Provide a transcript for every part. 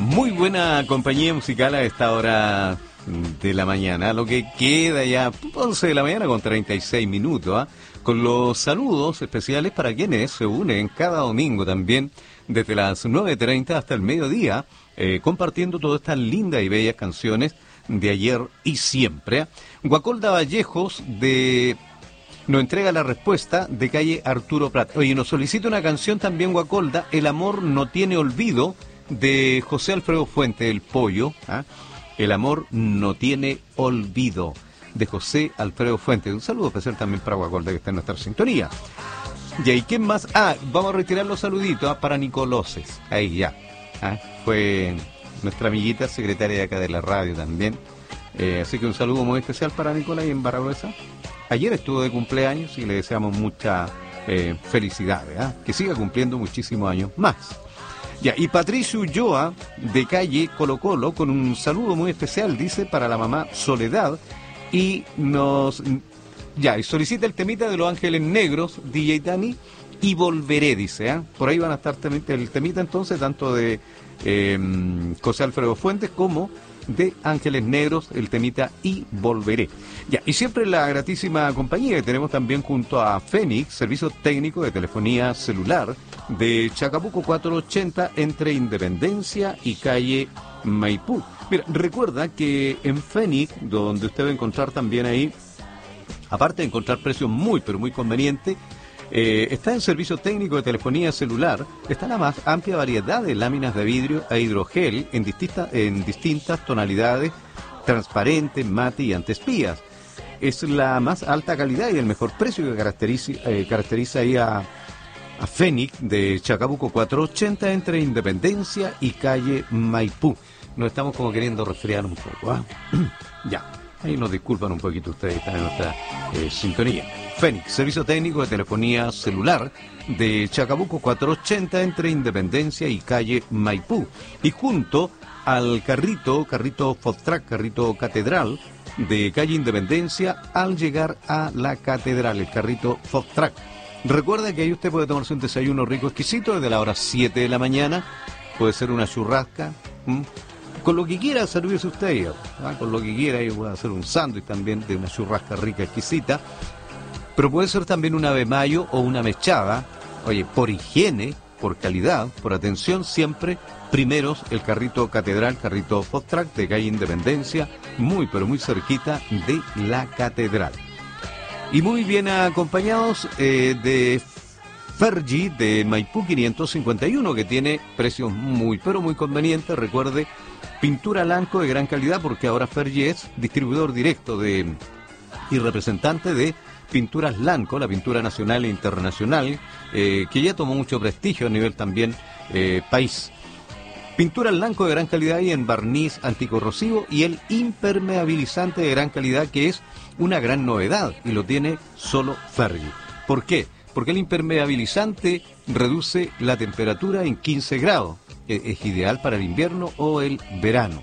Muy buena compañía musical a esta hora de la mañana, lo que queda ya 11 de la mañana con 36 minutos, con los saludos especiales para quienes se unen cada domingo también desde las 9:30 hasta el mediodía, compartiendo todas estas lindas y bellas canciones de ayer y siempre. Guacolda Vallejos nos entrega la respuesta de calle Arturo Prat. Oye, nos solicita una canción también Guacolda, El amor no tiene olvido, de José Alfredo Fuente, el pollo. El amor no tiene olvido, de José Alfredo Fuente. Un saludo especial también para Guacolda, que está en nuestra sintonía. Y ahí, ¿quién más? Vamos a retirar los saluditos para Nicoloses. Ahí ya. Fue nuestra amiguita secretaria de acá de la radio también. Así que un saludo muy especial para Nicolás y en Baragüesa. Ayer estuvo de cumpleaños y le deseamos mucha felicidades. Que siga cumpliendo muchísimos años más. Ya, y Patricio Ulloa, de calle Colo Colo, con un saludo muy especial, dice, para la mamá Soledad, y y solicita el temita de Los Ángeles Negros, DJ Dani, y volveré, dice, por ahí van a estar el temita entonces, tanto de José Alfredo Fuentes como de Ángeles Negros, el temita y volveré. Ya, y siempre la gratísima compañía que tenemos también junto a Fénix, servicio técnico de telefonía celular de Chacabuco 480 entre Independencia y calle Maipú. Mira, recuerda que en Fénix, donde usted va a encontrar también ahí, aparte de encontrar precios muy, pero muy convenientes, está en servicio técnico de telefonía celular, está la más amplia variedad de láminas de vidrio a hidrogel en distintas tonalidades, transparente, mate y antespías. Es la más alta calidad y el mejor precio que caracteriza ahí a Fénix de Chacabuco 480 entre Independencia y calle Maipú. Nos estamos como queriendo resfriar un poco. Ya, ahí nos disculpan un poquito ustedes, están en nuestra sintonía. Fénix, servicio técnico de telefonía celular de Chacabuco 480 entre Independencia y calle Maipú. Y junto al carrito Fotrac, carrito Catedral de calle Independencia, al llegar a la Catedral, el carrito Fotrac. Recuerda que ahí usted puede tomarse un desayuno rico, exquisito, desde la hora 7 de la mañana. Puede ser una churrasca, con lo que quiera servirse usted, con lo que quiera. Yo voy a hacer un sándwich también de una churrasca rica, exquisita. Pero puede ser también una ave mayo o una mechada. Oye, por higiene, por calidad, por atención, siempre primeros el carrito Catedral, carrito Fotrac de calle Independencia, muy pero muy cerquita de la Catedral. Y muy bien acompañados de Fergie de Maipú 551, que tiene precios muy pero muy convenientes. Recuerde, pintura Lanco de gran calidad, porque ahora Fergie es distribuidor directo y representante de Pinturas Lanco, la pintura nacional e internacional, que ya tomó mucho prestigio a nivel también país. Pinturas Lanco de gran calidad y en barniz anticorrosivo, y el impermeabilizante de gran calidad, que es una gran novedad y lo tiene solo Fergie. ¿Por qué? Porque el impermeabilizante reduce la temperatura en 15 grados. Es ideal para el invierno o el verano.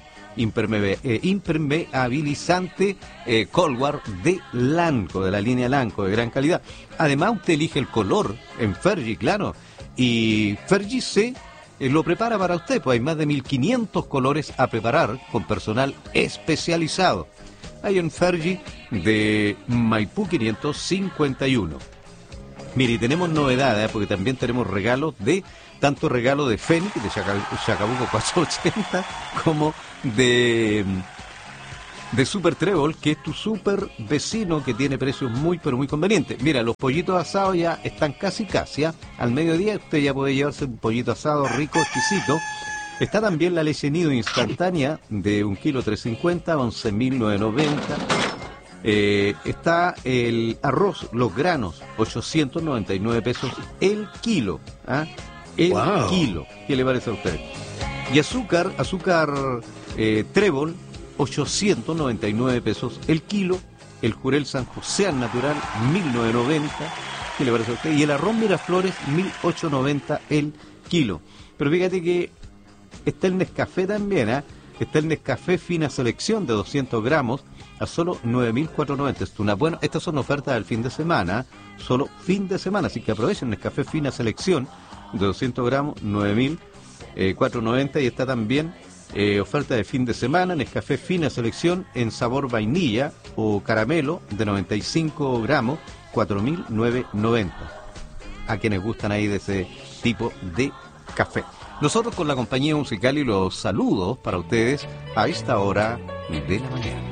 Impermeabilizante Colwar de Lanco, de la línea Lanco, de gran calidad. Además, usted elige el color en Fergie, claro, y Fergie lo prepara para usted, pues hay más de 1500 colores a preparar con personal especializado. Hay en Fergie de Maipú 551. Mire, y tenemos novedades, porque también tenemos regalos tanto regalo de Fénix, de Chacabuco 480, como de Super Trébol, que es tu super vecino, que tiene precios muy pero muy convenientes. Mira, los pollitos asados ya están casi, al mediodía usted ya puede llevarse un pollito asado rico, exquisito. Está también la leche nido instantánea de 1 kilo 350, 11.990. Está el arroz, los granos, 899 pesos el kilo. Kilo. ¿Qué le parece a usted? Y azúcar Trébol, 899 pesos el kilo. El Jurel San José al natural, 1.990. ¿Qué le parece a usted? Y el arroz Miraflores, 1.890 el kilo. Pero fíjate que está el Nescafé también, Está el Nescafé Fina Selección de 200 gramos a solo 9.490. Estas son ofertas del fin de semana, solo fin de semana, así que aprovechen el Nescafé Fina Selección de 200 gramos, 9.490, y está también Oferta de fin de semana, Nescafé Fina Selección en sabor vainilla o caramelo de 95 gramos, 4.990. A quienes gustan ahí de ese tipo de café. Nosotros con la compañía musical y los saludos para ustedes a esta hora de la mañana.